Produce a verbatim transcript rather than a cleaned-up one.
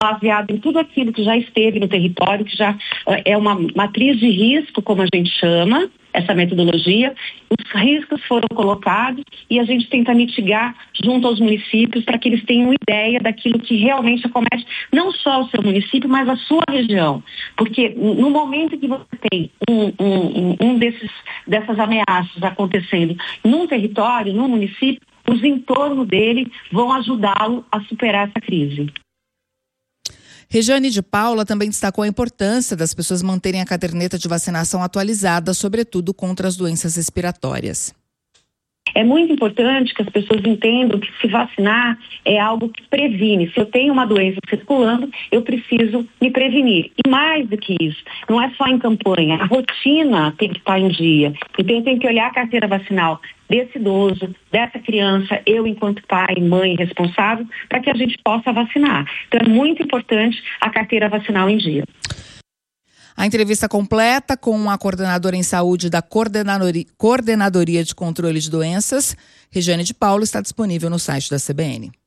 baseado em tudo aquilo que já esteve no território, que já uh, é uma matriz de risco, como a gente chama, essa metodologia. Os riscos foram colocados e a gente tenta mitigar junto aos municípios para que eles tenham ideia daquilo que realmente acomete não só o seu município, mas a sua região. Porque no momento que você tem um, um, um desses, dessas ameaças acontecendo num território, num município, os entornos dele vão ajudá-lo a superar essa crise. Regiane de Paula também destacou a importância das pessoas manterem a caderneta de vacinação atualizada, sobretudo contra as doenças respiratórias. É muito importante que as pessoas entendam que se vacinar é algo que previne. Se eu tenho uma doença circulando, eu preciso me prevenir. E mais do que isso, não é só em campanha, a rotina tem que estar em dia. Então tem que olhar a carteira vacinal desse idoso, dessa criança, eu enquanto pai, mãe responsável, para que a gente possa vacinar. Então é muito importante a carteira vacinal em dia. A entrevista completa com a coordenadora em saúde da Coordenadoria, Coordenadoria de Controle de Doenças, Regiane de Paula, está disponível no site da C B N.